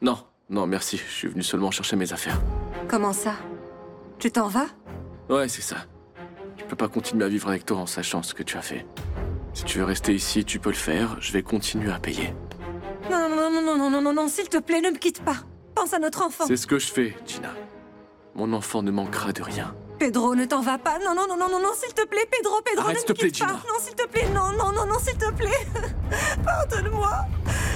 Non, non, merci. Je suis venu seulement chercher mes affaires. Comment ça? Tu t'en vas? Ouais, c'est ça. Je peux pas continuer à vivre avec toi en sachant ce que tu as fait. Si tu veux rester ici, tu peux le faire. Je vais continuer à payer. Non, non, non, non, non, non, non, non, s'il te plaît, ne me quitte pas. Pense à notre enfant. C'est ce que je fais, Gina. Mon enfant ne manquera de rien. Pedro, ne t'en va pas. Non, non, non, non, non, non, s'il te plaît, Pedro, Arrête, ne s'il te me plaît, quitte pas. Gina. Non, s'il te plaît, non, non, non, non, s'il te plaît. Pardonne-moi.